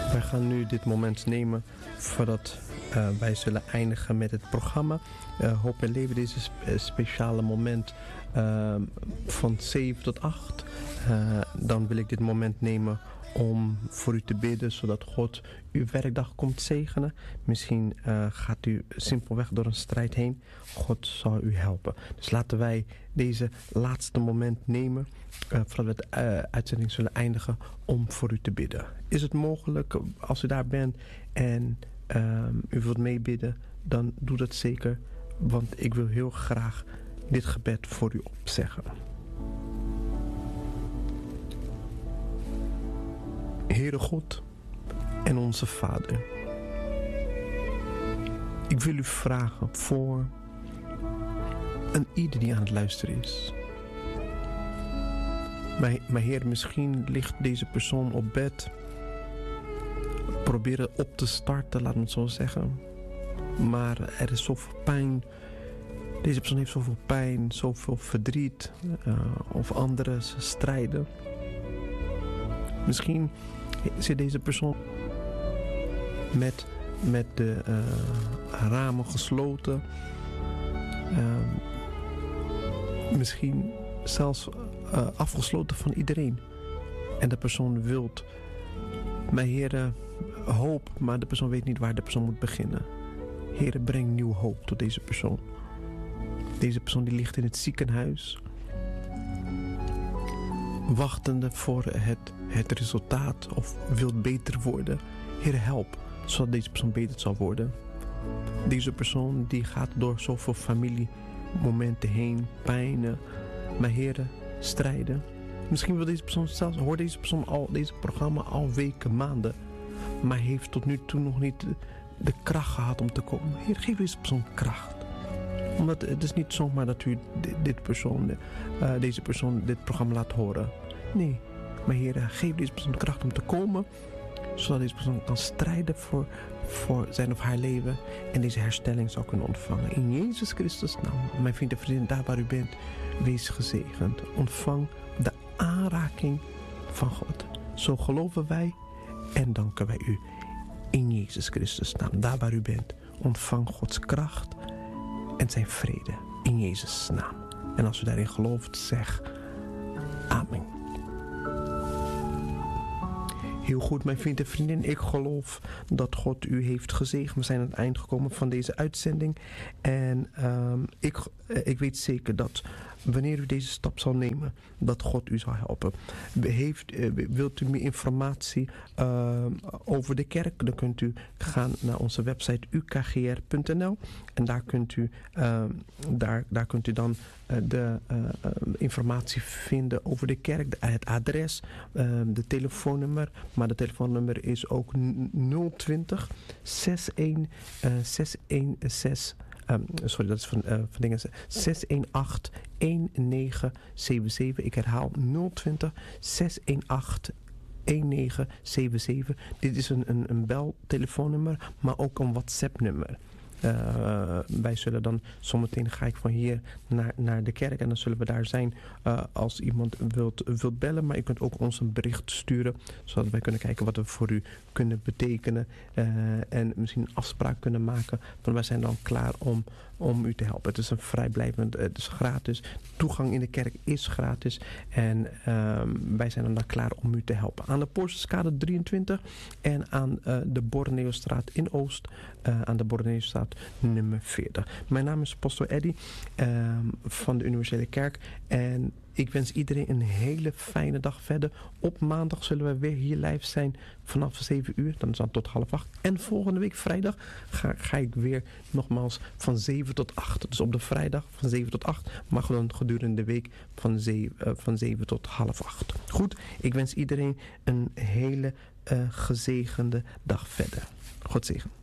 Wij gaan nu dit moment nemen voordat wij zullen eindigen met het programma. Hoop en Leven, deze speciale moment van 7 tot 8. Dan wil ik dit moment nemen om voor u te bidden, zodat God uw werkdag komt zegenen. Misschien gaat u simpelweg door een strijd heen. God zal u helpen. Dus laten wij deze laatste moment nemen, voordat we de uitzending zullen eindigen, om voor u te bidden. Is het mogelijk, als u daar bent en u wilt meebidden, dan doe dat zeker. Want ik wil heel graag dit gebed voor u opzeggen. Heere God en onze Vader, ik wil u vragen voor een ieder die aan het luisteren is. Maar Heer, misschien ligt deze persoon op bed, proberen op te starten, laat me het zo zeggen. Maar er is zoveel pijn. Deze persoon heeft zoveel pijn, zoveel verdriet of andere strijden. Misschien zit deze persoon met de ramen gesloten. Misschien zelfs afgesloten van iedereen. En de persoon wilt, maar Heere, hoop, maar de persoon weet niet waar de persoon moet beginnen. Heere, breng nieuw hoop tot deze persoon. Deze persoon die ligt in het ziekenhuis, wachtende voor het resultaat of wil beter worden. Heer, help, zodat deze persoon beter zal worden. Deze persoon die gaat door zoveel familiemomenten heen, pijnen, maar Heer, strijden. Misschien wil deze persoon zelfs, hoort deze persoon al deze programma al weken, maanden, maar heeft tot nu toe nog niet de kracht gehad om te komen. Heer, geef deze persoon kracht. Omdat het is niet zomaar dat u deze persoon dit programma laat horen. Nee, maar Heer, geef deze persoon kracht om te komen, zodat deze persoon kan strijden voor zijn of haar leven en deze herstelling zal kunnen ontvangen. In Jezus Christus naam, mijn vriend en vriendin, daar waar u bent, wees gezegend. Ontvang de aanraking van God. Zo geloven wij en danken wij u. In Jezus Christus naam, daar waar u bent, ontvang Gods kracht en zijn vrede. In Jezus naam. En als u daarin gelooft, zeg amen. Heel goed, mijn vriend en vriendin. Ik geloof dat God u heeft gezegend. We zijn aan het eind gekomen van deze uitzending. En ik weet zeker dat wanneer u deze stap zal nemen, dat God u zal helpen. Wilt u meer informatie over de kerk? Dan kunt u gaan naar onze website ukgr.nl. En daar kunt u dan de informatie vinden over de kerk, het adres, de telefoonnummer. Maar de telefoonnummer is ook 020 61 616. Sorry, dat is van dingen. 618 1977. Ik herhaal 020 618 1977. Dit is een beltelefoonnummer, maar ook een WhatsApp-nummer. Wij zullen dan zometeen ga ik van hier naar de kerk en dan zullen we daar zijn als iemand wilt bellen, maar je kunt ook ons een bericht sturen, zodat wij kunnen kijken wat we voor u kunnen betekenen en misschien een afspraak kunnen maken, want wij zijn dan klaar om u te helpen. Het is een vrijblijvend, het is gratis, toegang in de kerk is gratis en wij zijn dan klaar om u te helpen. Aan de Poortskade 23 en aan de Borneostraat in Oost, aan de Borneostraat nummer 40. Mijn naam is Pastor Eddy van de Universele Kerk en ik wens iedereen een hele fijne dag verder. Op maandag zullen we weer hier live zijn vanaf 7 uur. Dan is het tot 7:30. En volgende week vrijdag ga ik weer nogmaals van 7 tot 8. Dus op de vrijdag van 7 tot 8. Maar dan gedurende de week van 7 tot 7:30. Goed, ik wens iedereen een hele gezegende dag verder. God zegen.